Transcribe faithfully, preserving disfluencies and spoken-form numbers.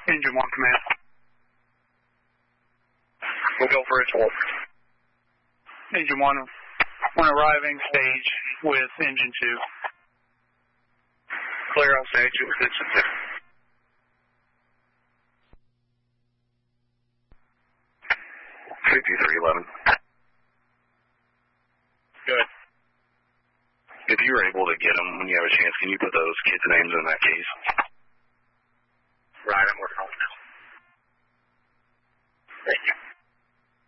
Engine one command. We'll go for a twelve. Engine one, one arriving stage with engine two. Clear on stage with engine two. fifty-three eleven. Good. If you were able to get them when you have a chance, can you put those kids' names in that case? Right, I'm working on it now. Thank you.